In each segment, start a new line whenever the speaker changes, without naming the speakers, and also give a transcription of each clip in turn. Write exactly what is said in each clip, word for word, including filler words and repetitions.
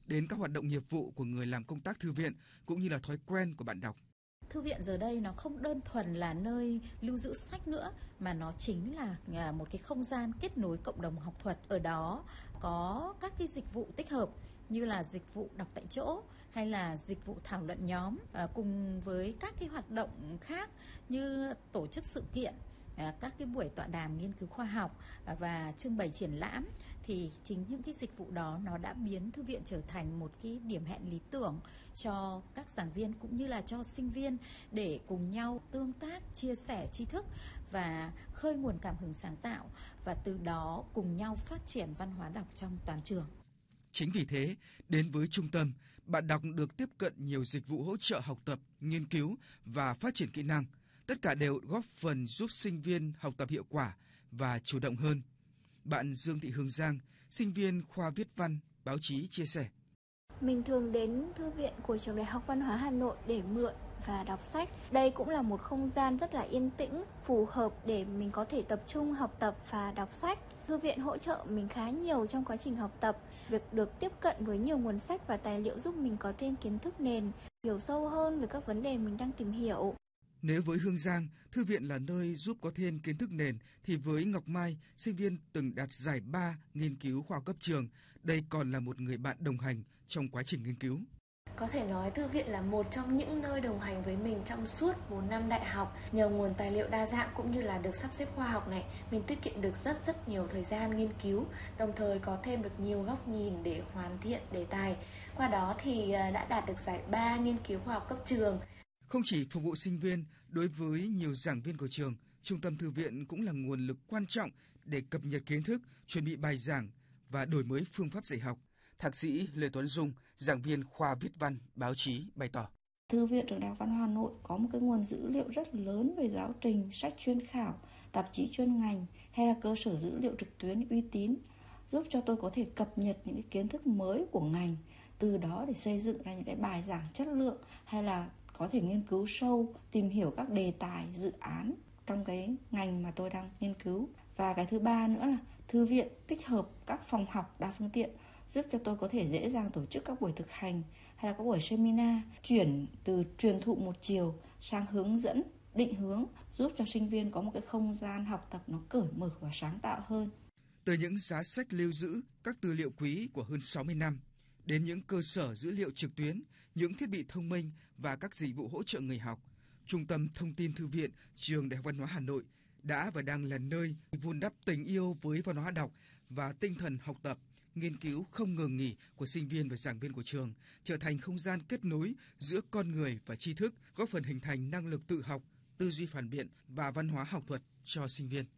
đến các hoạt động nghiệp vụ của người làm công tác thư viện cũng như là thói quen của bạn đọc.
Thư viện giờ đây nó không đơn thuần là nơi lưu giữ sách nữa, mà nó chính là một cái không gian kết nối cộng đồng học thuật. Ở đó có các cái dịch vụ tích hợp như là dịch vụ đọc tại chỗ hay là dịch vụ thảo luận nhóm, à, cùng với các cái hoạt động khác như tổ chức sự kiện, à, các cái buổi tọa đàm nghiên cứu khoa học à, và trưng bày triển lãm. Thì chính những cái dịch vụ đó nó đã biến thư viện trở thành một cái điểm hẹn lý tưởng cho các giảng viên cũng như là cho sinh viên để cùng nhau tương tác, chia sẻ tri thức và khơi nguồn cảm hứng sáng tạo, và từ đó cùng nhau phát triển văn hóa đọc trong toàn trường.
Chính vì thế, đến với trung tâm, bạn đọc được tiếp cận nhiều dịch vụ hỗ trợ học tập, nghiên cứu và phát triển kỹ năng. Tất cả đều góp phần giúp sinh viên học tập hiệu quả và chủ động hơn. Bạn Dương Thị Hương Giang, sinh viên khoa viết văn, báo chí chia sẻ.
Mình thường đến thư viện của Trường Đại học Văn hóa Hà Nội để mượn và đọc sách. Đây cũng là một không gian rất là yên tĩnh, phù hợp để mình có thể tập trung học tập và đọc sách. Thư viện hỗ trợ mình khá nhiều trong quá trình học tập. Việc được tiếp cận với nhiều nguồn sách và tài liệu giúp mình có thêm kiến thức nền, hiểu sâu hơn về các vấn đề mình đang tìm hiểu.
Nếu với Hương Giang, thư viện là nơi giúp có thêm kiến thức nền, thì với Ngọc Mai, sinh viên từng đạt giải ba nghiên cứu khoa học cấp trường, đây còn là một người bạn đồng hành trong quá trình nghiên cứu.
Có thể nói thư viện là một trong những nơi đồng hành với mình trong suốt bốn năm đại học. Nhờ nguồn tài liệu đa dạng cũng như là được sắp xếp khoa học này, mình tiết kiệm được rất rất nhiều thời gian nghiên cứu, đồng thời có thêm được nhiều góc nhìn để hoàn thiện đề tài. Qua đó thì đã đạt được giải ba nghiên cứu khoa học cấp trường.
Không chỉ phục vụ sinh viên, đối với nhiều giảng viên của trường, Trung tâm Thư viện cũng là nguồn lực quan trọng để cập nhật kiến thức, chuẩn bị bài giảng và đổi mới phương pháp dạy học. Thạc sĩ Lê Tuấn Dung, giảng viên khoa viết văn, báo chí bày tỏ.
Thư viện Trường Đại học Văn hóa Hà Nội có một cái nguồn dữ liệu rất lớn về giáo trình, sách chuyên khảo, tạp chí chuyên ngành hay là cơ sở dữ liệu trực tuyến uy tín, giúp cho tôi có thể cập nhật những cái kiến thức mới của ngành, từ đó để xây dựng ra những cái bài giảng chất lượng hay là có thể nghiên cứu sâu, tìm hiểu các đề tài, dự án trong cái ngành mà tôi đang nghiên cứu. Và cái thứ ba nữa là thư viện tích hợp các phòng học đa phương tiện, giúp cho tôi có thể dễ dàng tổ chức các buổi thực hành hay là các buổi seminar, chuyển từ truyền thụ một chiều sang hướng dẫn, định hướng, giúp cho sinh viên có một cái không gian học tập nó cởi mở và sáng tạo hơn.
Từ những giá sách lưu giữ, các tư liệu quý của hơn sáu mươi năm, đến những cơ sở dữ liệu trực tuyến, những thiết bị thông minh và các dịch vụ hỗ trợ người học, Trung tâm Thông tin Thư viện Trường Đại học Văn hóa Hà Nội đã và đang là nơi vun đắp tình yêu với văn hóa đọc và tinh thần học tập, nghiên cứu không ngừng nghỉ của sinh viên và giảng viên của trường, trở thành không gian kết nối giữa con người và tri thức, góp phần hình thành năng lực tự học, tư duy phản biện và văn hóa học thuật cho sinh viên.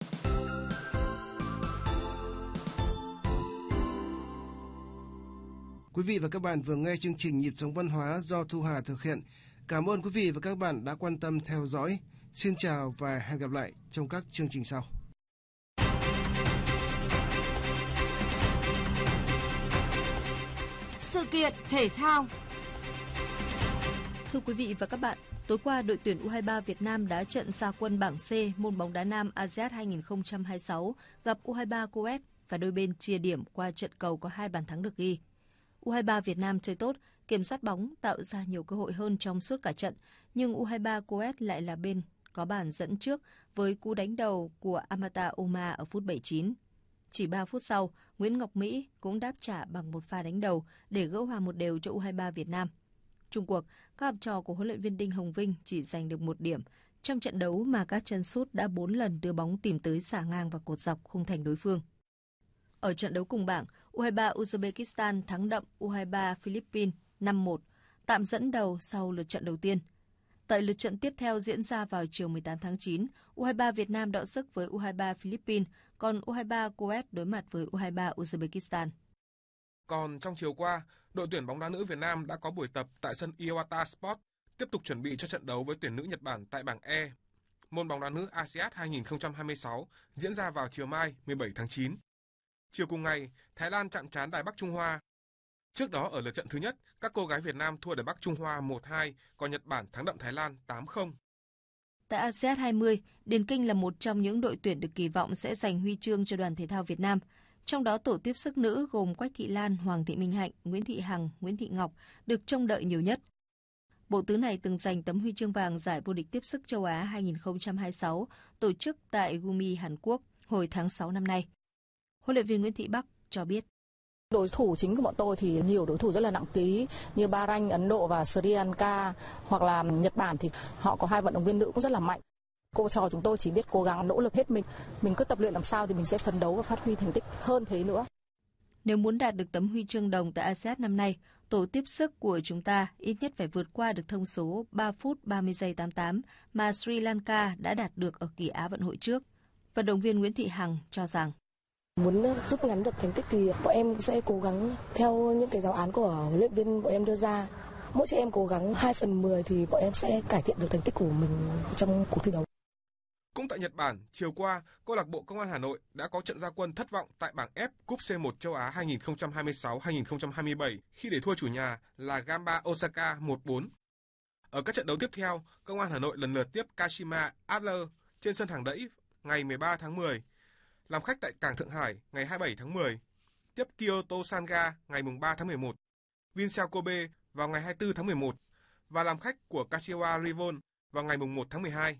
Quý vị và các bạn vừa nghe chương trình Nhịp sống văn hóa do Thu Hà thực hiện. Cảm ơn quý vị và các bạn đã quan tâm theo dõi. Xin chào và hẹn gặp lại trong các chương trình sau.
Sự kiện thể thao.
Thưa quý vị và các bạn, tối qua đội tuyển u hai ba Việt Nam đã trận ra quân bảng C môn bóng đá nam a si át hai không hai sáu gặp u hai ba Kuwait và đôi bên chia điểm qua trận cầu có hai bàn thắng được ghi. u hai ba Việt Nam chơi tốt, kiểm soát bóng, tạo ra nhiều cơ hội hơn trong suốt cả trận, nhưng u hai ba Kuwait lại là bên có bàn dẫn trước với cú đánh đầu của Amata Omar ở phút bảy mươi chín. Chỉ ba phút sau, Nguyễn Ngọc Mỹ cũng đáp trả bằng một pha đánh đầu để gỡ hòa một đều cho u hai ba Việt Nam. Chung cuộc, các học trò của huấn luyện viên Đinh Hồng Vinh chỉ giành được một điểm trong trận đấu mà các chân sút đã bốn lần đưa bóng tìm tới xả ngang và cột dọc khung thành đối phương. Ở trận đấu cùng bảng, u hai ba Uzbekistan thắng đậm u hai ba Philippines năm một, tạm dẫn đầu sau lượt trận đầu tiên. Tại lượt trận tiếp theo diễn ra vào chiều mười tám tháng chín, u hai ba Việt Nam đọ sức với u hai ba Philippines, còn u hai ba Kuwait đối mặt với u hai ba Uzbekistan.
Còn trong chiều qua, đội tuyển bóng đá nữ Việt Nam đã có buổi tập tại sân Iwata Sport, tiếp tục chuẩn bị cho trận đấu với tuyển nữ Nhật Bản tại bảng E. Môn bóng đá nữ a si át hai không hai sáu diễn ra vào chiều mai mười bảy tháng chín. Chiều cùng ngày, Thái Lan chạm trán Đài Bắc Trung Hoa. Trước đó ở lượt trận thứ nhất, các cô gái Việt Nam thua Đài Bắc Trung Hoa một hai, còn Nhật Bản thắng đậm Thái Lan tám không.
Tại a si át hai mươi, Điền Kinh là một trong những đội tuyển được kỳ vọng sẽ giành huy chương cho đoàn thể thao Việt Nam. Trong đó tổ tiếp sức nữ gồm Quách Thị Lan, Hoàng Thị Minh Hạnh, Nguyễn Thị Hằng, Nguyễn Thị Ngọc được trông đợi nhiều nhất. Bộ tứ này từng giành tấm huy chương vàng giải vô địch tiếp sức châu Á hai không hai sáu tổ chức tại Gumi, Hàn Quốc hồi tháng sáu năm nay. Huấn luyện viên Nguyễn Thị Bắc cho biết.
Đối thủ chính của bọn tôi thì nhiều đối thủ rất là nặng ký như Bahrain, Ấn Độ và Sri Lanka, hoặc là Nhật Bản thì họ có hai vận động viên nữ cũng rất là mạnh. Cô trò chúng tôi chỉ biết cố gắng nỗ lực hết mình, mình cứ tập luyện làm sao thì mình sẽ phấn đấu và phát huy thành tích hơn thế nữa.
Nếu muốn đạt được tấm huy chương đồng tại a sê an năm nay, tổ tiếp sức của chúng ta ít nhất phải vượt qua được thông số ba phút ba mươi giây tám mươi tám mà Sri Lanka đã đạt được ở kỳ Á vận hội trước. Vận động viên Nguyễn Thị Hằng cho rằng
muốn rút ngắn được thành tích thì bọn em sẽ cố gắng theo những cái giáo án của huấn luyện viên bọn em đưa ra. Mỗi chị em cố gắng hai phần mười thì bọn em sẽ cải thiện được thành tích của mình trong cuộc thi đấu.
Cũng tại Nhật Bản, chiều qua, câu lạc bộ Công an Hà Nội đã có trận ra quân thất vọng tại bảng F Cúp xê một châu Á hai không hai sáu hai không hai bảy khi để thua chủ nhà là Gamba Osaka một bốn. Ở các trận đấu tiếp theo, Công an Hà Nội lần lượt tiếp Kashima Antlers trên sân Hàng Đẫy ngày mười ba tháng mười, làm khách tại cảng Thượng Hải ngày hai mươi bảy tháng mười, tiếp Kyoto Sanga ngày ba tháng mười một, Vinseo Kobe vào ngày hai mươi tư tháng mười một và làm khách của Kashiwa Reysol vào ngày một tháng mười hai.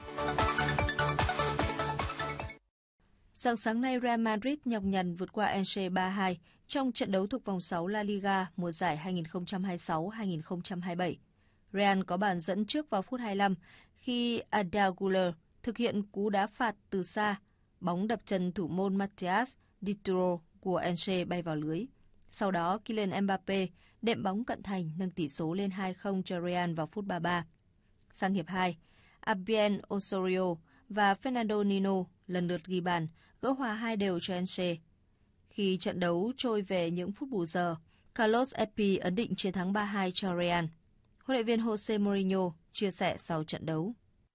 Sáng sáng nay, Real Madrid nhọc nhằn vượt qua Elche ba hai trong trận đấu thuộc vòng sáu La Liga mùa giải hai không hai sáu hai không hai bảy. Real có bàn dẫn trước vào phút hai mươi lăm khi Arda Güler thực hiện cú đá phạt từ xa, bóng đập chân thủ môn Matías Dituro của Elche bay vào lưới. Sau đó, Kylian Mbappé đệm bóng cận thành nâng tỷ số lên hai không cho Real vào phút ba mươi ba. Sang hiệp hai, Abien Osorio và Fernando Nino lần lượt ghi bàn, gỡ hòa hai đều cho Elche. Khi trận đấu trôi về những phút bù giờ, Carlos Epi ấn định chiến thắng ba hai cho Real. Huấn luyện viên Jose Mourinho chia sẻ sau trận đấu.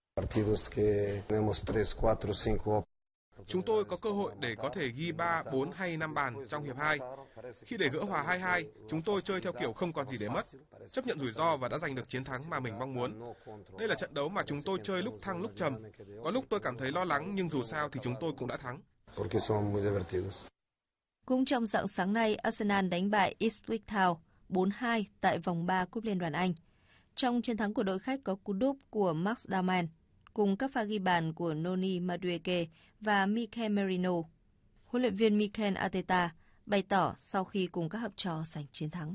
Chúng tôi có cơ hội để có thể ghi ba, bốn hay năm bàn trong hiệp hai. Khi để gỡ hòa hai hai, chúng tôi chơi theo kiểu không còn gì để mất, chấp nhận rủi ro và đã giành được chiến thắng mà mình mong muốn. Đây là trận đấu mà chúng tôi chơi lúc thăng lúc trầm. Có lúc tôi cảm thấy lo lắng nhưng dù sao thì chúng tôi cũng đã thắng.
Cũng trong rạng sáng nay, Arsenal đánh bại Ipswich Town bốn hai tại vòng ba Cúp Liên đoàn Anh. Trong chiến thắng của đội khách có cú đúp của Max Darman, cùng các pha ghi bàn của Noni Madueke và Mikel Merino. Huấn luyện viên Mikel Arteta bày tỏ sau khi cùng các học trò giành chiến thắng.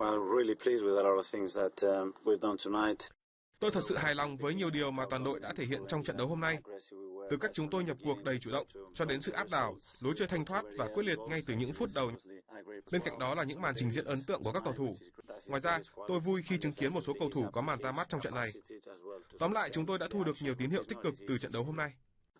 Tôi thật sự hài lòng với nhiều điều mà toàn đội đã thể hiện trong trận đấu hôm nay. Từ cách chúng tôi nhập cuộc đầy chủ động cho đến sự áp đảo, lối chơi thanh thoát và quyết liệt ngay từ những phút đầu. Bên cạnh đó là những màn trình diễn ấn tượng của các cầu thủ. Ngoài ra, tôi vui khi chứng kiến một số cầu thủ có màn ra mắt trong trận này. Tóm lại, chúng tôi đã thu được nhiều tín hiệu tích cực từ trận đấu hôm nay.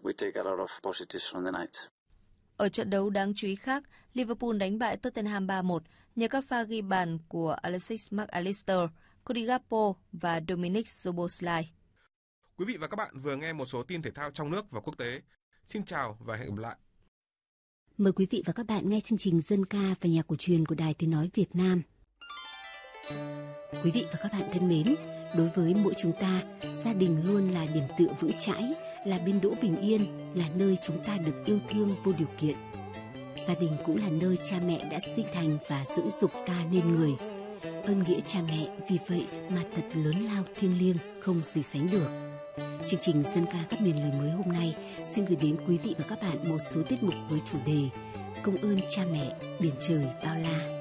Ở trận đấu đáng chú ý khác, Liverpool đánh bại Tottenham ba một nhờ các pha ghi bàn của Alexis McAllister, Cody Gakpo và Dominic Szoboszlai.
Quý vị và các bạn vừa nghe một số tin thể thao trong nước và quốc tế. Xin chào và hẹn gặp lại.
Mời quý vị và các bạn nghe chương trình Dân ca và nhạc cổ truyền của Đài Tiếng nói Việt Nam. Quý vị và các bạn thân mến, đối với mỗi chúng ta, gia đình luôn là điểm tựa vững chãi, là bến đỗ bình yên, là nơi chúng ta được yêu thương vô điều kiện. Gia đình cũng là nơi cha mẹ đã sinh thành và dưỡng dục ta nên người. Ơn nghĩa cha mẹ vì vậy mà thật lớn lao thiêng liêng, không gì sánh được. Chương trình Dân ca các miền lời mới hôm nay xin gửi đến quý vị và các bạn một số tiết mục với chủ đề Công ơn cha mẹ, biển trời bao la.